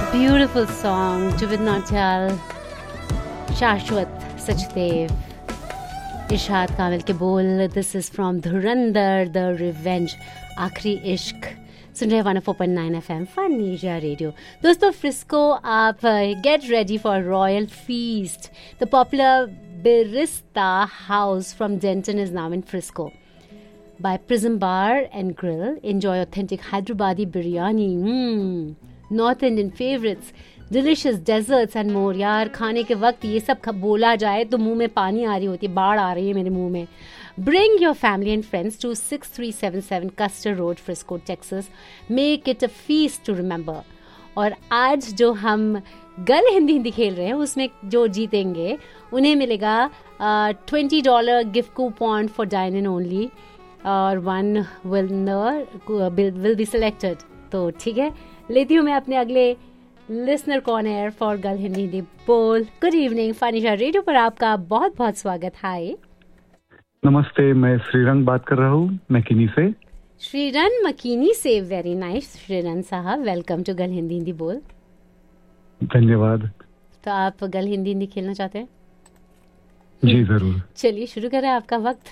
Beautiful song, Juvid Nautyal, शाश्वत सचदेव, इरशाद कामिल के बोल. This is from Dhurandhar, The Revenge, आखिरी इश्क. सुन रहे 104.9 FM फनीजा रेडियो. दोस्तों, फ्रिस्को आप get ready for royal feast. The popular birista house from Danton is now in Frisco. By Prism Bar and Grill, enjoy authentic Hyderabadi biryani, North Indian favorites, delicious desserts and more. यार खाने के वक्त ये सब बोला जाए तो मुंह में पानी आ रही होती है, बाढ़ आ रही है मेरे मुंह में. Bring your family and friends to 6377 Custer Road, Frisco, Texas. Make it a feast to remember. और आज जो हम गल हिंदी खेल रहे हैं उसमें जो जीतेंगे उन्हें मिलेगा $20 gift coupon for dine in only और वन विल बी सिलेक्टेड. तो ठीक है, लेती हूँ मैं अपने अगले लिसनर कौन है फॉर गल हिंदी बोल. गुड इवनिंग, फनीजा रेडियो पर आपका बहुत बहुत स्वागत. हाय, नमस्ते, मैं श्रीरंग बात कर रहा हूँ मकीनी से. श्रीरन मकीनी से. वेरी नाइस श्रीरन साहब, वेलकम टू गल हिंदी बोल. धन्यवाद. तो आप गल हिंदी खेलना चाहते हैं? जी जरूर. चलिए शुरू करें, आपका वक्त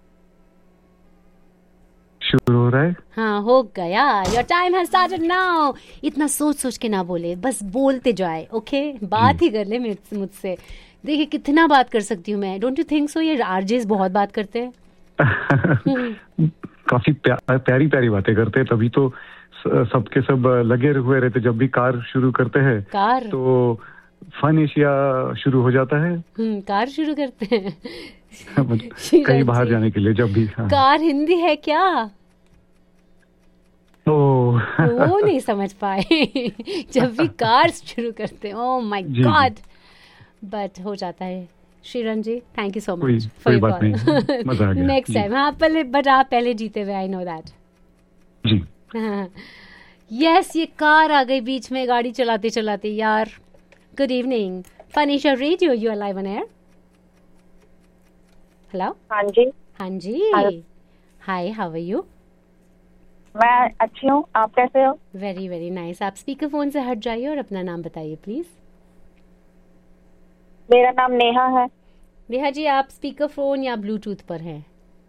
शुरू हो रहा है. हाँ, हो गया. Your time has started now. इतना सोच के ना बोले, बस बोलते जाए. ओके, बात ही कर ले मुझसे. देखिए कितना बात कर सकती हूँ मैं. Don't you think so? ये आरजेस बहुत बात करते हैं. काफी प्यारी बातें करते हैं, तभी तो सबके सब लगे हुए रहते. जब भी कार शुरू करते हैं कार तो फन एशिया शुरू हो जाता है. कार शुरू करते हैं कहीं बाहर जाने के लिए जब भी. हाँ. कार हिंदी है क्या? वो नहीं समझ पाए. जब भी कार शुरू करते हैं. Oh my God. बट हो जाता है. श्रीरन जी, thank you so much for your call. Next time. हाँ, बट आप पहले जीते हुए. I know that ji. Yes, ये कार आ गई बीच में गाड़ी चलाते चलाते यार. Good evening, फनीजा radio, you are live on air. Hello. हाँ जी. हाँ जी. हाय, हाउ आर यू? मैं अच्छी हूँ, आप कैसे हो? Very very nice. आप स्पीकर फोन से हट जाइए और अपना नाम बताइए प्लीज. मेरा नाम नेहा है. नेहा जी, आप स्पीकर फोन या ब्लूटूथ पर हैं?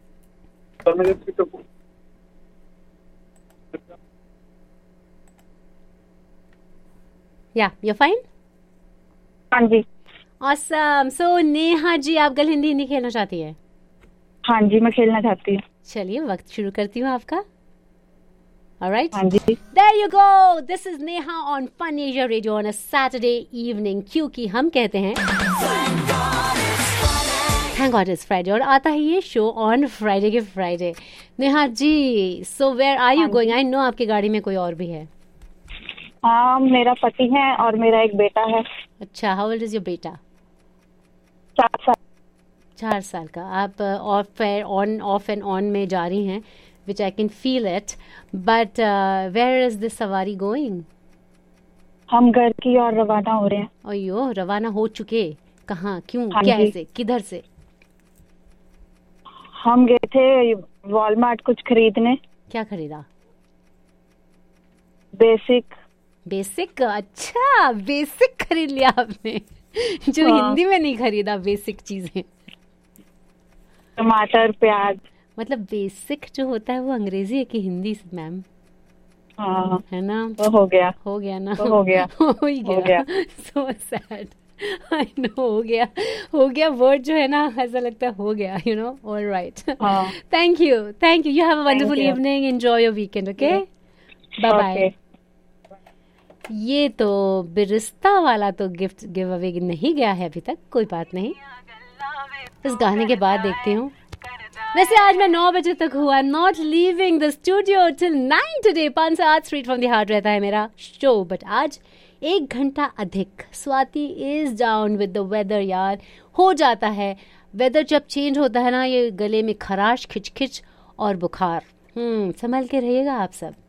या यू फाइन? हाँ जी. ऑसम. सो नेहा जी, आप गल हिंदी खेलना चाहती है? हाँ जी, मैं खेलना चाहती हूँ. चलिए वक्त शुरू करती हूँ आपका. Alright? हाँ जी. There you go. This is Neha on Fun Asia Radio on a Saturday evening. क्योंकि हम कहते हैं Thank God it's Friday. और आता है ये शो on Friday के Friday. Neha ji, so where are you going? I know आपकी गाड़ी में कोई और भी है. हाँ, मेरा पति है और मेरा एक बेटा है. अच्छा, how old is your बेटा? 4 साल. 4 साल का. आप off and on में जा रही हैं, which I can feel it. But where is this सवारी going? हम घर की ओर रवाना हो रहे हैं. अयो, रवाना हो चुके? कहाँ, क्यों, हाँ कैसे, किधर से? हम गए थे वॉलमार्ट कुछ खरीदने. क्या खरीदा? बेसिक. अच्छा, बेसिक खरीद लिया आपने. जो हिंदी में नहीं खरीदा बेसिक चीजें. टमाटर, प्याज. मतलब बेसिक जो होता है वो अंग्रेजी है कि हिंदी मैम? हाँ, है ना. तो हो गया ना. तो हो गया. So sad. I know. हो गया वर्ड जो है ना, ऐसा लगता है हो गया. You know. Alright. Thank you. You have a wonderful evening. Enjoy your weekend. Okay, bye bye. ये तो बिरिस्ता वाला तो गिफ्ट गिव अवे नहीं गया है अभी तक. कोई बात नहीं, इस गाने के बाद देखती हूँ. वैसे आज मैं 9 बजे तक हूँ. I am not leaving the studio till 9 today. 508 street from the heart रहता है मेरा शो. बट आज 1 घंटा अधिक. Swati is down with the weather. यार हो जाता है वेदर जब चेंज होता है ना, ये गले में खराश, खिचखिच और बुखार. संभल के रहिएगा आप सब.